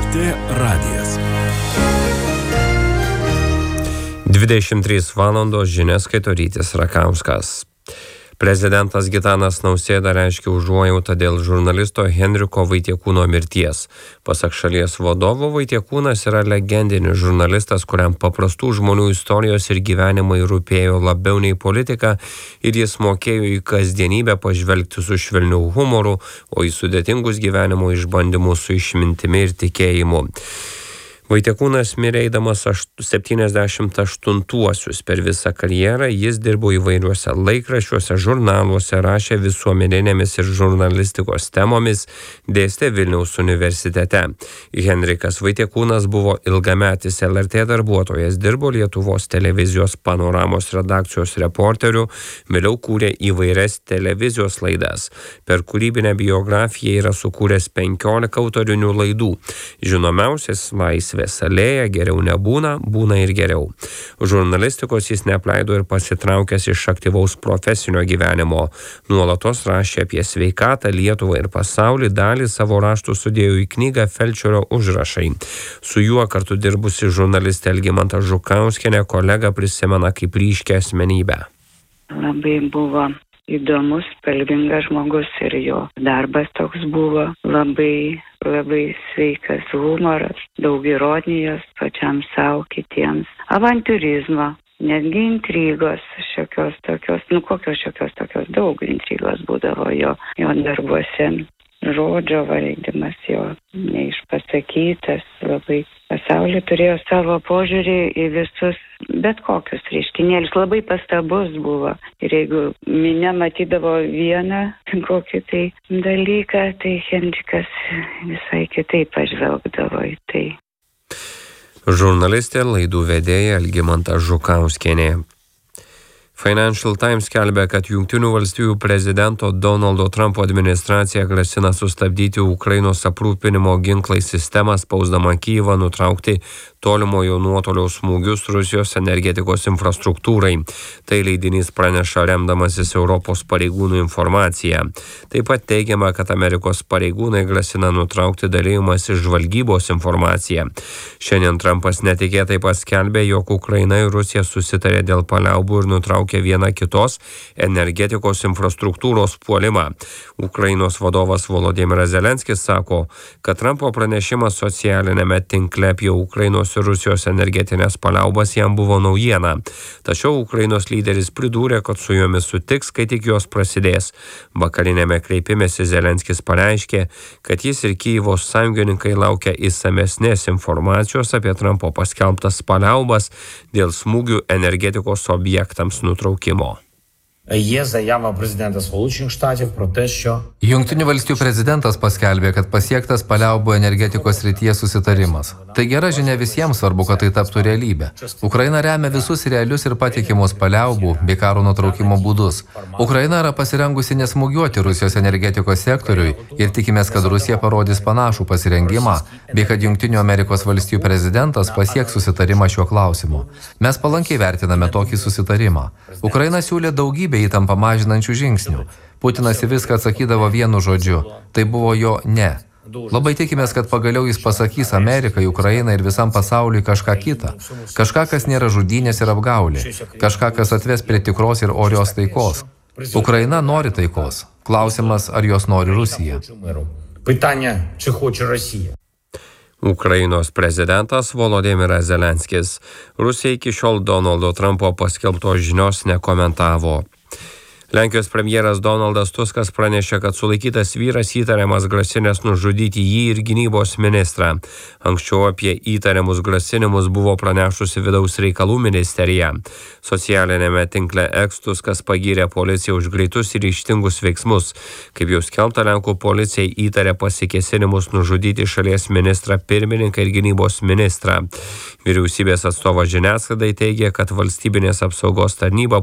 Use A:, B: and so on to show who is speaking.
A: LRT radijas.
B: 23 valandos žinias skaito Rytis Rakauskas. Prezidentas Gitanas Nausėda reiškia užuojautą dėl žurnalisto Henriko Vaitiekūno mirties. Pasak šalies vadovo, Vaitiekūnas yra legendinis žurnalistas, kuriam paprastų žmonių istorijos ir gyvenimai rūpėjo labiau nei politika ir jis mokėjo į kasdienybę pažvelgti su švelniu humoru, o į sudėtingus gyvenimo išbandymus su išmintimi ir tikėjimu. Vaitiekūnas mirė eidamas 78-uosius. Per visą karjerą jis dirbo įvairiuose laikraščiuose, žurnaluose, rašė visuomeninėmis ir žurnalistikos temomis, dėstė Vilniaus universitete. Henrikas Vaitiekūnas buvo ilgametis LRT darbuotojas, dirbo Lietuvos televizijos Panoramos redakcijos reporteriu, vėliau kūrė įvairias televizijos laidas. Per kūrybinę biografiją yra sukūręs 15 autorinių laidų. Žinomiausias Laisvės alėja, Geriau nebūna, būna ir geriau. Žurnalistikos jis neapleido ir pasitraukęs iš aktyvaus profesinio gyvenimo. Nuolatos rašė apie sveikatą, Lietuvą ir pasaulį, dalį savo raštų sudėjo į knygą Felčerio užrašai. Su juo kartu dirbusi žurnalistė Algimanta Žukauskienė kolegą prisimena kaip ryškią asmenybę.
C: Labai buvo įdomus, spalvingas žmogus ir jo darbas toks buvo labai sveikas humoras, daug ironijos pačiam savo, kitiems, avantiūrizmo, netgi intrigos šiokios tokios, daug intrigos būdavo jo darbuose, žodžio valdymas jo neišpasakytas, labai pasaulį turėjo savo požiūrį į visus bet kokius reiškinėlius, labai pastabus buvo. Ir jeigu minia matydavo vieną kokį tai dalyką, tai Henrikas visai kitaip pažvelgdavo į tai.
B: Žurnalistė, laidų vedėja Algimanta Žukauskienė. Financial Times skelbia, kad Jungtinių valstijų prezidento Donaldo Trumpo administracija grasina sustabdyti Ukrainos aprūpinimo ginklais sistemą, spausdama Kyjivą nutraukti tolimojo nuotolio smūgius Rusijos energetikos infrastruktūrai. Tai leidinys praneša remdamasis Europos pareigūnų informaciją. Taip pat teigiama, kad Amerikos pareigūnai grasina nutraukti dalijimąsi žvalgybos informaciją. Šiandien Trumpas netikėtai paskelbė, jog Ukraina ir Rusija susitarė dėl paliaubų ir nutraukė viena kitos energetikos infrastruktūros puolimą. Ukrainos vadovas Volodymyras Zelenskis sako, kad Trumpo pranešimas socialinėme tinkle apie Ukrainos ir Rusijos energetinės paliaubas jam buvo naujiena. Tačiau Ukrainos lyderis pridūrė, kad su jomis sutiks, kai tik jos prasidės. Vakarinėme kreipimėsi Zelenskis pareiškė, kad jis ir Kyjivos sąjungininkai laukia išsamesnės informacijos apie Trumpo paskelbtas paliaubas dėl smūgių energetikos objektams nutraukimo.
D: Є заява президента Сполучених Штатів про те, що
E: Jungtinių valstijų prezidentas paskelbė, kad pasiektas paliaubų energetikos srityje susitarimas. Tai gera žinia visiems, svarbu, kad tai taptų realybė. Ukraina remia visus realius ir patikimus paliaubų bei karo nutraukimo būdus. Ukraina yra pasirengusi nesmūgiuoti Rusijos energetikos sektoriui ir tikimės, kad Rusija parodys panašų pasirengimą, bei kad Jungtinių Amerikos valstijų prezidentas pasieks susitarimą šiuo klausimu. Mes palankiai vertiname tokį susitarimą. Ukraina siūlė daugybę įtampą mažinančių žingsnių. Putinas į viską atsakydavo vienu žodžiu. Tai buvo jo ne. Labai tikimės, kad pagaliau jis pasakys Amerikai, Ukrainai ir visam pasauliui kažką kitą. Kažką, kas nėra žudynės ir apgaulė. Kažką, kas atves prie tikros ir orios taikos. Ukraina nori taikos. Klausimas, ar jos nori Rusija.
D: питання, чи хоче Росія.
B: Ukrainos prezidentas Volodymyras Zelenskis. Rusija iki šiol Donaldo Trumpo paskelbtos žinios nekomentavo. Lenkijos premjeras Donaldas Tuskas pranešė, kad sulaikytas vyras įtariamas grasinęs nužudyti jį ir gynybos ministrą. Anksčiau apie įtariamus grasinimus buvo pranešusi vidaus reikalų ministerija. Socialinėme tinkle X Tuskas pagyrė policiją už greitus ir ryžtingus veiksmus. Kaip jau skelbta, Lenkų policija įtarė pasikėsinimus nužudyti šalies ministrą pirmininką ir gynybos ministrą. Vyriausybės atstovas žiniasklaidai teigė, kad valstybinės apsaugos tarnyba